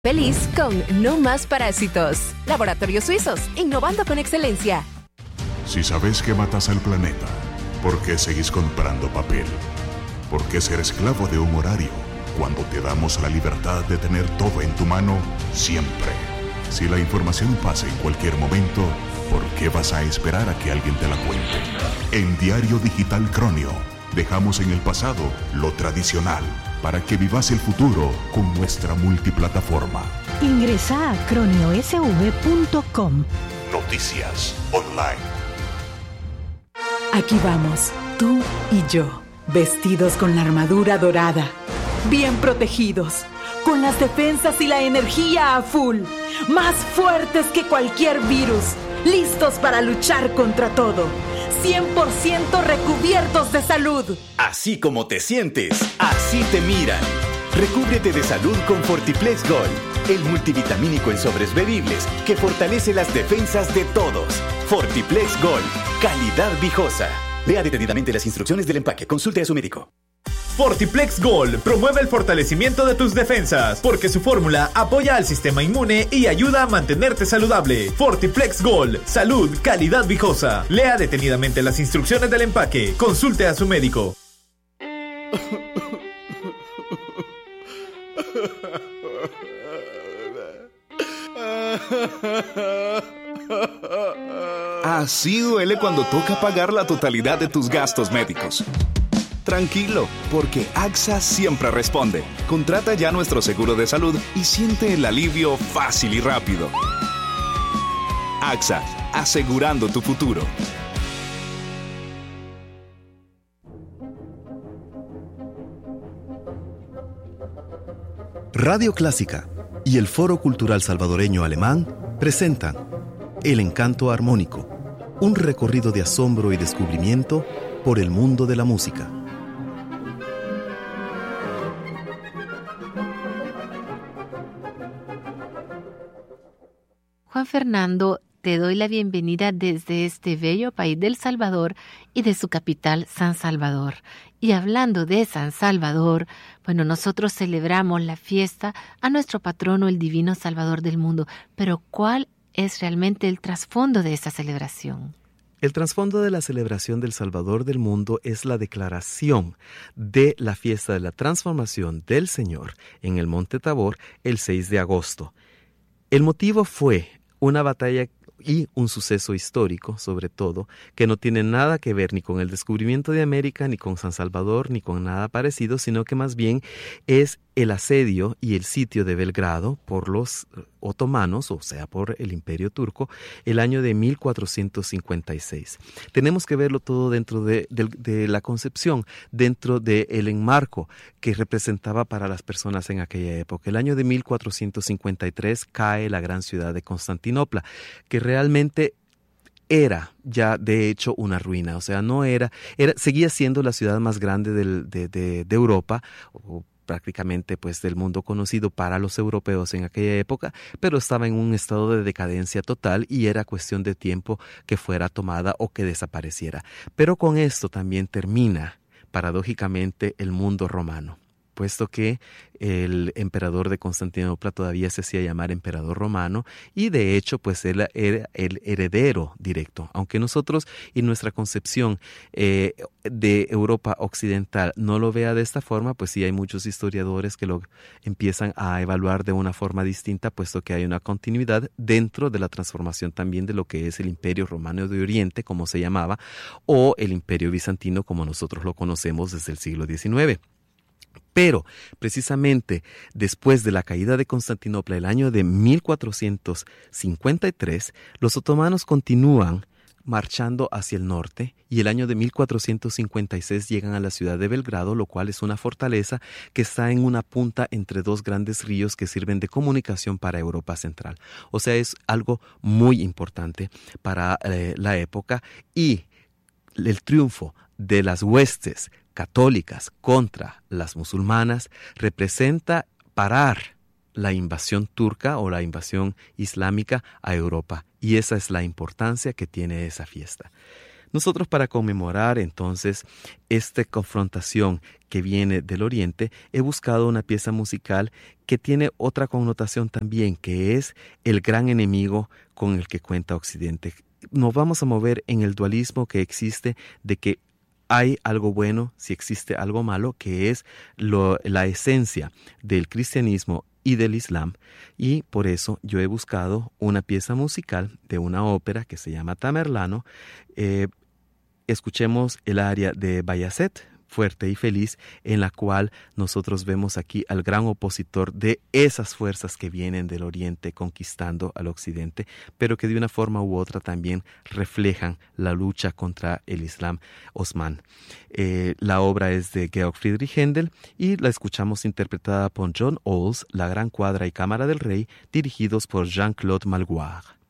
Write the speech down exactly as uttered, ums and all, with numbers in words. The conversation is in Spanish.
Feliz con No Más Parásitos. Laboratorios Suizos, innovando con excelencia. Si sabes que matas al planeta, ¿por qué seguís comprando papel? ¿Por qué ser esclavo de un horario cuando te damos la libertad de tener todo en tu mano siempre? Si la información pasa en cualquier momento, ¿por qué vas a esperar a que alguien te la cuente? En Diario Digital Cronio, dejamos en el pasado lo tradicional para que vivas el futuro con nuestra multiplataforma. Ingresa a cronio s v punto com. Noticias online. Aquí vamos, tú y yo, vestidos con la armadura dorada, bien protegidos, con las defensas y la energía a full, más fuertes que cualquier virus, listos para luchar contra todo, cien por ciento recubiertos de salud. Así como te sientes, así te miran. Recúbrete de salud con Fortiplex Gold, el multivitamínico en sobres bebibles que fortalece las defensas de todos. Fortiplex Gold, calidad viejosa. Lea detenidamente las instrucciones del empaque. Consulte a su médico. Fortiplex Gold promueve el fortalecimiento de tus defensas porque su fórmula apoya al sistema inmune y ayuda a mantenerte saludable. Fortiplex Gold, salud, calidad viejosa. Lea detenidamente las instrucciones del empaque. Consulte a su médico. Así duele cuando toca pagar la totalidad de tus gastos médicos. Tranquilo, porque A X A siempre responde. Contrata ya nuestro seguro de salud y siente el alivio fácil y rápido. A X A, asegurando tu futuro. Radio Clásica y el Foro Cultural Salvadoreño Alemán presentan El Encanto Armónico, un recorrido de asombro y descubrimiento por el mundo de la música. Juan Fernando, te doy la bienvenida desde este bello país del Salvador y de su capital, San Salvador. Y hablando de San Salvador, bueno, nosotros celebramos la fiesta a nuestro patrono, el Divino Salvador del mundo. Pero, ¿cuál es realmente el trasfondo de esta celebración? El trasfondo de la celebración del Salvador del mundo es la declaración de la fiesta de la transformación del Señor en el Monte Tabor el seis de agosto. El motivo fue una batalla y un suceso histórico, sobre todo, que no tiene nada que ver ni con el descubrimiento de América, ni con San Salvador, ni con nada parecido, sino que más bien es el asedio y el sitio de Belgrado por los otomanos, o sea, por el Imperio Turco, el año de mil cuatrocientos cincuenta y seis. Tenemos que verlo todo dentro de, de, de la concepción, dentro del enmarco que representaba para las personas en aquella época. El año de mil cuatrocientos cincuenta y tres cae la gran ciudad de Constantinopla, que realmente era ya de hecho una ruina, o sea, no era, era seguía siendo la ciudad más grande del, de, de, de Europa, o prácticamente pues del mundo conocido para los europeos en aquella época, pero estaba en un estado de decadencia total y era cuestión de tiempo que fuera tomada o que desapareciera. Pero con esto también termina, paradójicamente, el mundo romano, puesto que el emperador de Constantinopla todavía se hacía llamar emperador romano y de hecho pues él era el heredero directo. Aunque nosotros y nuestra concepción eh, de Europa occidental no lo vea de esta forma, pues sí hay muchos historiadores que lo empiezan a evaluar de una forma distinta, puesto que hay una continuidad dentro de la transformación también de lo que es el Imperio Romano de Oriente, como se llamaba, o el Imperio Bizantino, como nosotros lo conocemos desde el siglo diecinueve. Pero, precisamente, después de la caída de Constantinopla, el año de mil cuatrocientos cincuenta y tres, los otomanos continúan marchando hacia el norte y el año de mil cuatrocientos cincuenta y seis llegan a la ciudad de Belgrado, lo cual es una fortaleza que está en una punta entre dos grandes ríos que sirven de comunicación para Europa Central. O sea, es algo muy importante para eh, la época, y el triunfo de las huestes católicas contra las musulmanas representa parar la invasión turca o la invasión islámica a Europa, y esa es la importancia que tiene esa fiesta. Nosotros, para conmemorar entonces esta confrontación que viene del Oriente, he buscado una pieza musical que tiene otra connotación también, que es el gran enemigo con el que cuenta Occidente. Nos vamos a mover en el dualismo que existe de que hay algo bueno si existe algo malo, que es lo, la esencia del cristianismo y del Islam, y por eso yo he buscado una pieza musical de una ópera que se llama Tamerlano. Eh, escuchemos el aria de Bayazet, Fuerte y Feliz, en la cual nosotros vemos aquí al gran opositor de esas fuerzas que vienen del Oriente conquistando al Occidente, pero que de una forma u otra también reflejan la lucha contra el Islam osmán. Eh, la obra es de Georg Friedrich Händel y la escuchamos interpretada por John Oles, la Gran Cuadra y Cámara del Rey, dirigidos por Jean-Claude Malgoire.